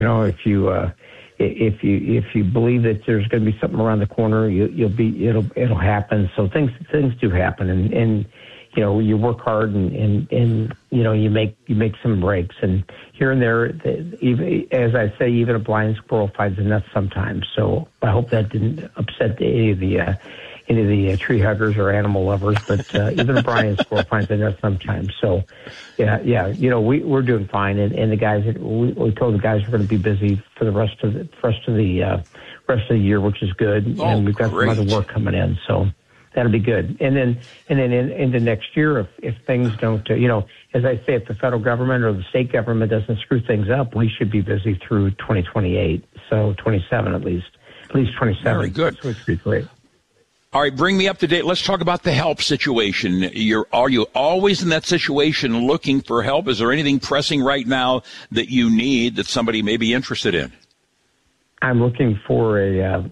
if you believe that there's going to be something around the corner, it'll happen. So things do happen, and you work hard and you make some breaks, and here and there, even, as I say, even a blind squirrel finds a nut sometimes. So I hope that didn't upset any of the tree huggers or animal lovers, but even a blind squirrel finds a nut sometimes. So yeah, we're doing fine, and the guys, we told the guys we're going to be busy for the rest of the year, which is good, and we've got some other work coming in, so that'll be good. And then into next year, if things don't, as I say, if the federal government or the state government doesn't screw things up, we should be busy through 2028, so 27 at least 27. Very good. So it's great. All right, bring me up to date. Let's talk about the help situation. Are you always in that situation looking for help? Is there anything pressing right now that you need that somebody may be interested in? I'm looking for a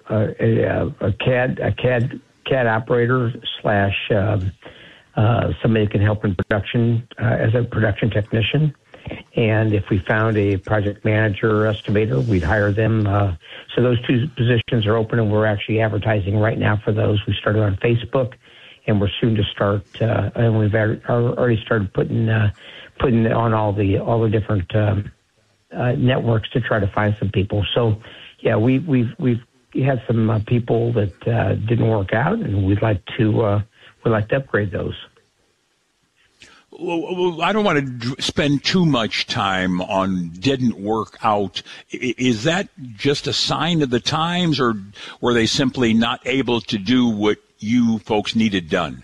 CAD operator / somebody who can help in production as a production technician. And if we found a project manager or estimator, we'd hire them. So those two positions are open, and we're actually advertising right now for those. We started on Facebook, and we're soon to start. And we've already started putting on all the different networks to try to find some people. So yeah, we've had some people that didn't work out, and we'd like to upgrade those. Well, I don't want to spend too much time on didn't work out. Is that just a sign of the times, or were they simply not able to do what you folks needed done?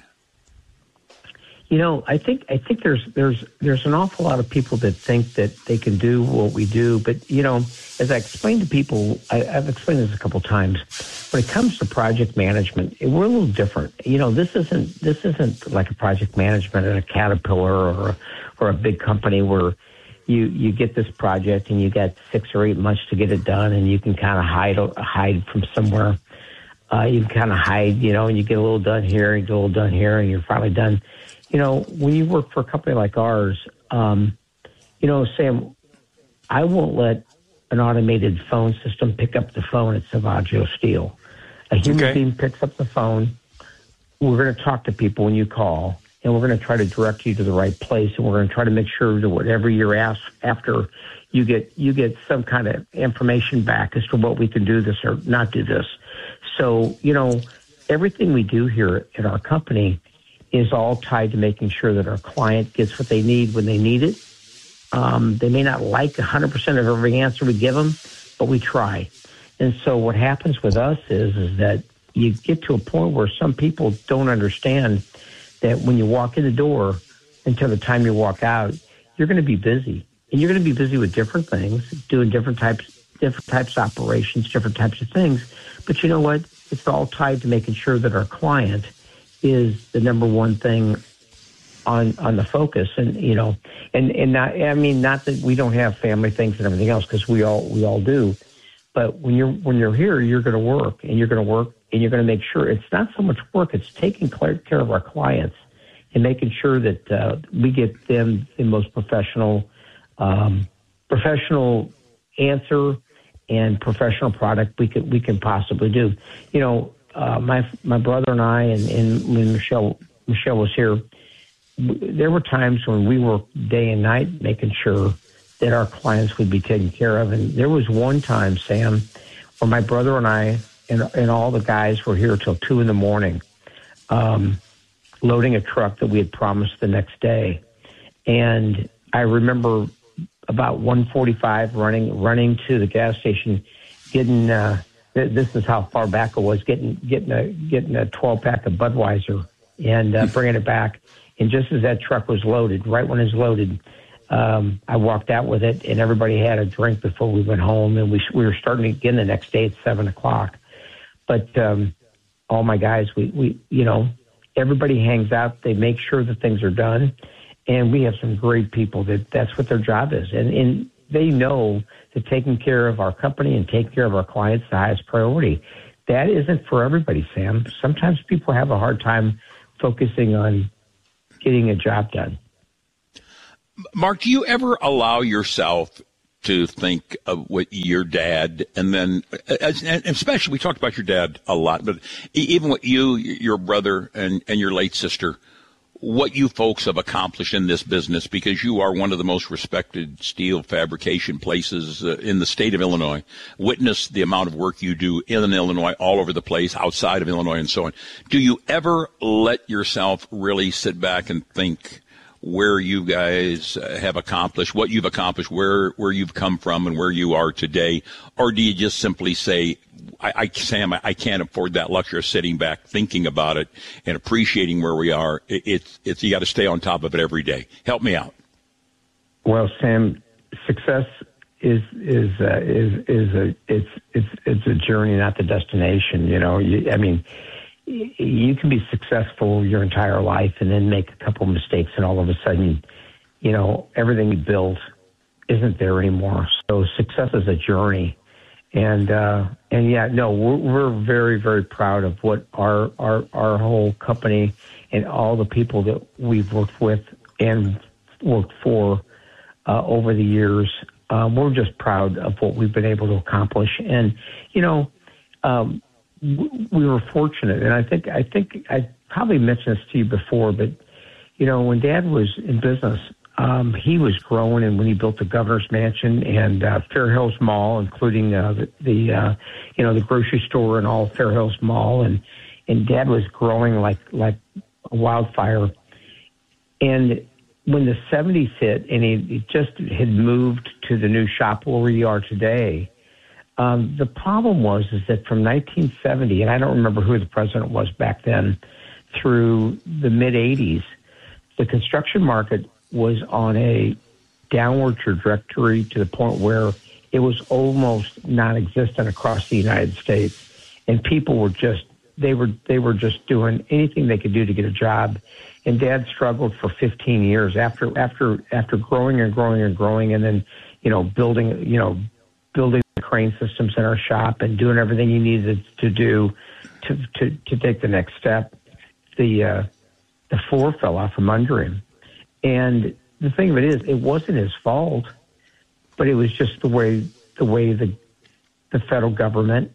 I think there's an awful lot of people that think that they can do what we do, but as I explained to people, I've explained this a couple times. When it comes to project management, we're a little different. This isn't like a project management at a Caterpillar or a big company where you get this project and you got 6 or 8 months to get it done, and you can kind of hide from somewhere. You can kind of hide, and you get a little done here, and you get a little done here, and you're finally done. When you work for a company like ours, Sam, I won't let an automated phone system pick up the phone at Savaggio Steel. A human being picks up the phone. We're going to talk to people when you call, and we're going to try to direct you to the right place, and we're going to try to make sure that whatever you're asked after, you get some kind of information back as to what we can do this or not do this. So, everything we do here at our company is all tied to making sure that our client gets what they need when they need it. They may not like 100% of every answer we give them, but we try. And so what happens with us is that you get to a point where some people don't understand that when you walk in the door until the time you walk out, you're going to be busy. And you're going to be busy with different things, doing different types of operations, different types of things. But you know what? It's all tied to making sure that our client is the number one thing on the focus, and not that we don't have family things and everything else, because we all do. But when you're here, you're going to work, and you're going to make sure it's not so much work; it's taking care of our clients and making sure that we get them the most professional answer and professional product we can possibly do. My brother and I, and when Michelle was here, there were times when we worked day and night making sure that our clients would be taken care of. And there was one time, Sam, where my brother and I and all the guys were here till 2 a.m, loading a truck that we had promised the next day. And I remember about 1:45 running to the gas station, getting this is how far back it was, getting a 12-pack of Budweiser and bringing it back. And just as that truck was loaded, right when it was loaded, I walked out with it, and everybody had a drink before we went home. And we were starting again the next day at 7 o'clock. But all my guys, we everybody hangs out. They make sure that things are done. And we have some great people that's what their job is. And they know that taking care of our company and taking care of our clients is the highest priority. That isn't for everybody, Sam. Sometimes people have a hard time focusing on getting a job done. Mark, do you ever allow yourself to think of what your dad, and then, and especially, we talked about your dad a lot, but even what you, your brother, and your late sister, what you folks have accomplished in this business, because you are one of the most respected steel fabrication places in the state of Illinois. Witness the amount of work you do in Illinois, all over the place, outside of Illinois, and so on. Do you ever let yourself really sit back and think where you guys have accomplished, what you've accomplished, where you've come from and where you are today? Or do you just simply say, Sam, I can't afford that luxury of sitting back thinking about it and appreciating where we are? It's you got to stay on top of it every day. Help me out. Well, Sam, success is a journey, not the destination. You know, you can be successful your entire life and then make a couple of mistakes, and all of a sudden, you know, everything you built isn't there anymore. So success is a journey. And yeah, no, we're very, very proud of what our whole company and all the people that we've worked with and worked for over the years. We're just proud of what we've been able to accomplish. And, you know, we were fortunate, and I think I probably mentioned this to you before, but, you know, when Dad was in business, he was growing, and when he built the Governor's Mansion and Fair Hills Mall, including the grocery store and all Fair Hills Mall, and Dad was growing like a wildfire. And when the 70s hit, and he just had moved to the new shop where we are today, the problem was that from 1970, and I don't remember who the president was back then, through the mid-'80s, the construction market was on a downward trajectory to the point where it was almost non-existent across the United States, and people were just they were just doing anything they could do to get a job. And Dad struggled for 15 years after growing and growing and growing, and then building the crane systems in our shop and doing everything he needed to do to take the next step. The floor fell out from under him. And the thing of it is, it wasn't his fault, but it was just the way the federal government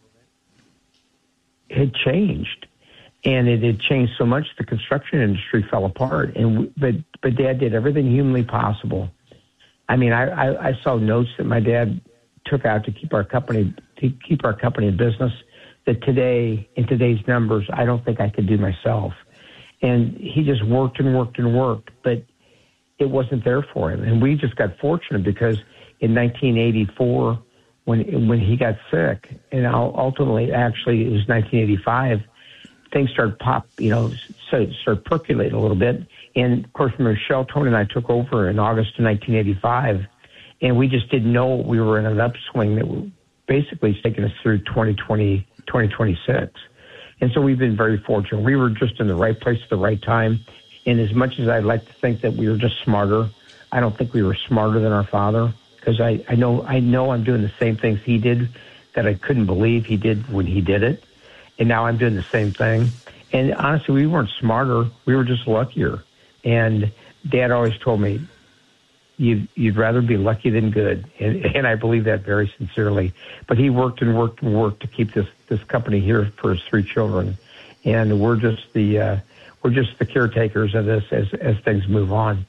had changed, and it had changed so much the construction industry fell apart. But Dad did everything humanly possible. I mean, I saw notes that my dad took out to keep our company in business that today, in today's numbers, I don't think I could do myself. And he just worked and worked and worked, but it wasn't there for him. And we just got fortunate because in 1984, when he got sick, and ultimately, actually, it was 1985, things started started percolating a little bit. And of course, Michelle, Tony, and I took over in August of 1985, and we just didn't know we were in an upswing that basically is taking us through 2020, 2026. And so we've been very fortunate. We were just in the right place at the right time. And as much as I'd like to think that we were just smarter, I don't think we were smarter than our father, because I know I'm doing the same things he did that I couldn't believe he did when he did it. And now I'm doing the same thing. And honestly, we weren't smarter. We were just luckier. And Dad always told me, you'd rather be lucky than good. And I believe that very sincerely. But he worked and worked and worked to keep this company here for his 3 children. And we're just the caretakers of this as things move on.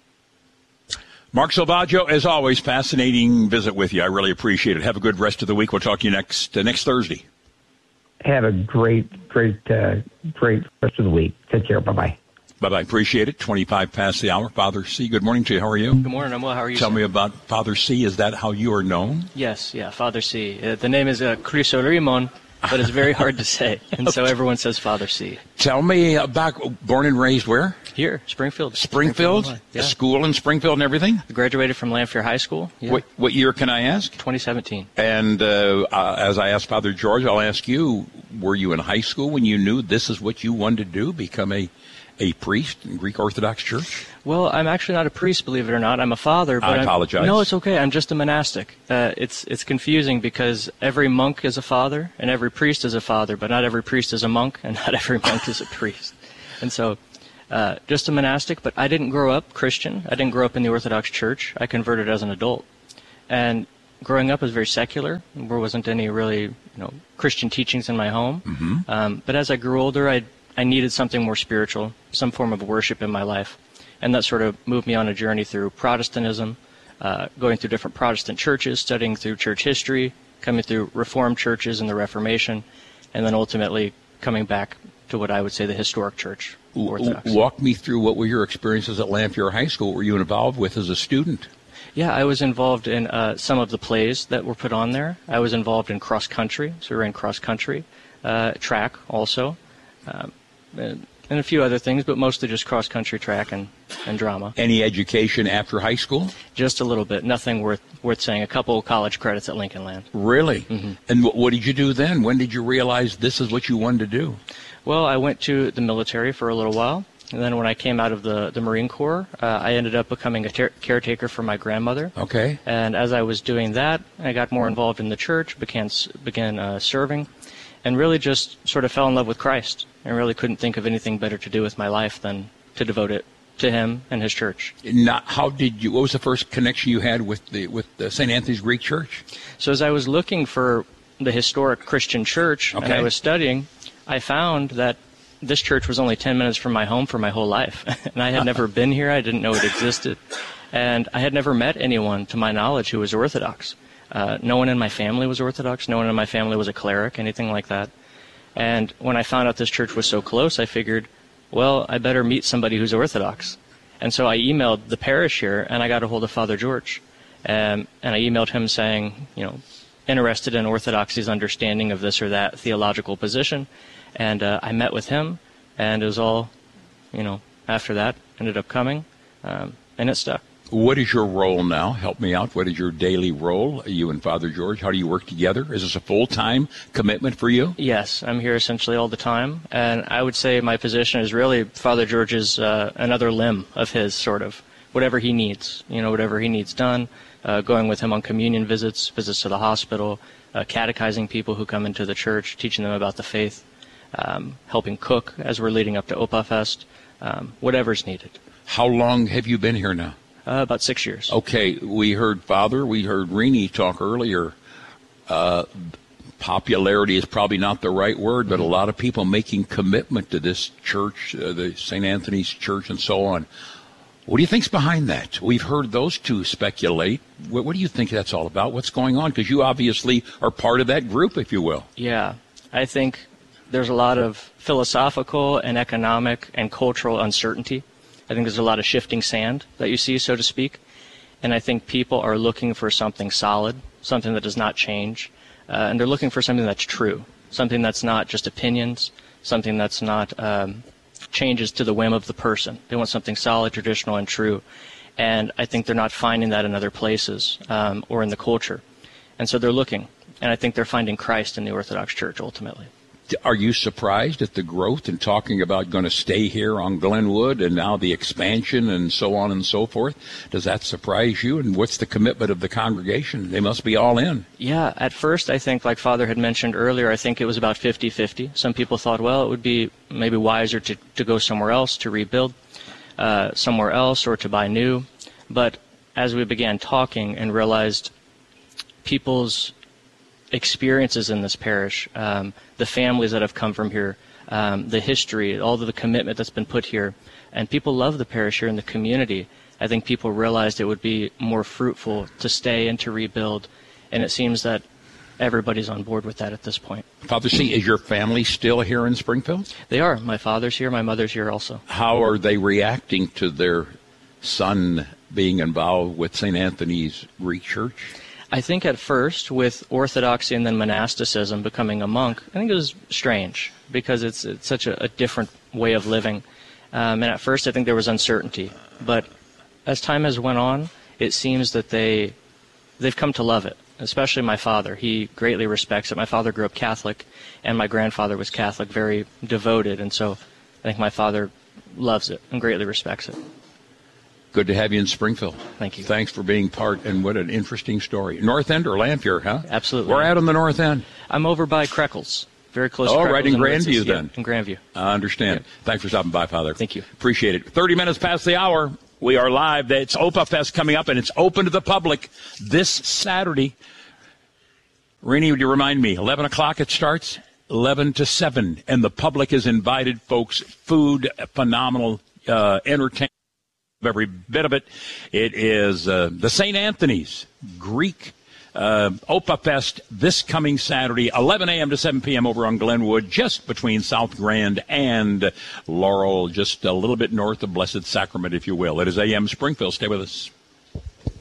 Mark Salvaggio, as always, fascinating visit with you. I really appreciate it. Have a good rest of the week. We'll talk to you next Thursday. Have a great rest of the week. Take care. Bye-bye. Bye-bye. Appreciate it. 25 past the hour. Father C., good morning to you. How are you? Good morning. I'm well. How are you? Tell me about Father C. Is that how you are known? Yes. Yeah, Father C. The name is Crisolimon, but it's very hard to say, and so everyone says Father C. Tell me about, born and raised where? Here, Springfield. Springfield? Yeah. School in Springfield and everything? I graduated from Lanphier High School. Yeah. What year can I ask? 2017. And as I asked Father George, I'll ask you, were you in high school when you knew this is what you wanted to do, become a priest in Greek Orthodox Church? Well, I'm actually not a priest, believe it or not. I'm a father. But I apologize. No, it's okay. I'm just a monastic. It's confusing because every monk is a father and every priest is a father, but not every priest is a monk and not every monk is a priest. And so just a monastic, but I didn't grow up Christian. I didn't grow up in the Orthodox Church. I converted as an adult. And growing up was very secular. There wasn't any really, Christian teachings in my home. Mm-hmm. But as I grew older, I needed something more spiritual, some form of worship in my life. And that sort of moved me on a journey through Protestantism, going through different Protestant churches, studying through church history, coming through Reformed churches and the Reformation, and then ultimately coming back to what I would say the historic church, Orthodox. Walk me through what were your experiences at Lamphere High School. What were you involved with as a student? Yeah, I was involved in some of the plays that were put on there. I was involved in cross country, so we ran cross country, track also, and a few other things, but mostly just cross country, track, and drama. Any education after high school? Just a little bit, nothing worth saying. A couple college credits at Lincoln Land. Really? Mm-hmm. And what did you do then? When did you realize this is what you wanted to do? Well, I went to the military for a little while. And then when I came out of the Marine Corps, I ended up becoming a caretaker for my grandmother. Okay. And as I was doing that, I got more involved in the church, began serving, and really just sort of fell in love with Christ. I really couldn't think of anything better to do with my life than to devote it to Him and His church. What was the first connection you had with the St. Anthony's Greek Church? So as I was looking for the historic Christian church, okay, and I was studying, I found that this church was only 10 minutes from my home for my whole life. And I had never been here. I didn't know it existed. And I had never met anyone, to my knowledge, who was Orthodox. No one in my family was Orthodox. No one in my family was a cleric, anything like that. And when I found out this church was so close, I figured, well, I better meet somebody who's Orthodox. And so I emailed the parish here, and I got a hold of Father George. And I emailed him saying, interested in Orthodoxy's understanding of this or that theological position. And I met with him, and it was all, after that, ended up coming, and it stuck. What is your role now? Help me out. What is your daily role, you and Father George? How do you work together? Is this a full-time commitment for you? Yes, I'm here essentially all the time, and I would say my position is really Father George's another limb of his, sort of, whatever he needs, whatever he needs done, going with him on communion visits to the hospital, catechizing people who come into the church, teaching them about the faith. Helping cook as we're leading up to Opa Fest, whatever's needed. How long have you been here now? About 6 years. Okay, we heard Rini talk earlier. Popularity is probably not the right word, but a lot of people making commitment to this church, the St. Anthony's Church and so on. What do you think's behind that? We've heard those two speculate. What do you think that's all about? What's going on? Because you obviously are part of that group, if you will. Yeah, I think there's a lot of philosophical and economic and cultural uncertainty. I think there's a lot of shifting sand that you see, so to speak. And I think people are looking for something solid, something that does not change. And they're looking for something that's true, something that's not just opinions, something that's not changes to the whim of the person. They want something solid, traditional, and true. And I think they're not finding that in other places or in the culture. And so they're looking. And I think they're finding Christ in the Orthodox Church, ultimately. Are you surprised at the growth and talking about going to stay here on Glenwood and now the expansion and so on and so forth? Does that surprise you? And what's the commitment of the congregation? They must be all in. Yeah, at first I think, like Father had mentioned earlier, I think it was about 50-50. Some people thought, well, it would be maybe wiser to go somewhere else, to rebuild somewhere else or to buy new. But as we began talking and realized people's experiences in this parish, the families that have come from here, the history, all of the commitment that's been put here, and people love the parish here in the community. I think people realized it would be more fruitful to stay and to rebuild, and it seems that everybody's on board with that at this point. Father C., is your family still here in Springfield? They are. My father's here. My mother's here also. How are they reacting to their son being involved with St. Anthony's Greek Church? I think at first, with Orthodoxy and then monasticism, becoming a monk, I think it was strange because it's such a different way of living. And at first, I think there was uncertainty. But as time has went on, it seems that they've come to love it, especially my father. He greatly respects it. My father grew up Catholic, and my grandfather was Catholic, very devoted. And so I think my father loves it and greatly respects it. Good to have you in Springfield. Thank you. Thanks for being part, and what an interesting story. North End or Lamphere, huh? Absolutely. We're out on the North End. I'm over by Creckles, very close to Creckles. Oh, right in Grandview, then. Yeah, in Grandview. I understand. Yeah. Thanks for stopping by, Father. Thank you. Appreciate it. 30 minutes past the hour. We are live. It's Opa Fest coming up, and it's open to the public this Saturday. Rainey, would you remind me? 11 o'clock it starts? 11 to 7. And the public is invited, folks. Food, phenomenal, entertainment, every bit of it. It is the St. Anthony's Greek Opa Fest this coming Saturday, 11 a.m. to 7 p.m. over on Glenwood, just between South Grand and Laurel, just a little bit north of Blessed Sacrament, if you will. It is AM Springfield. Stay with us.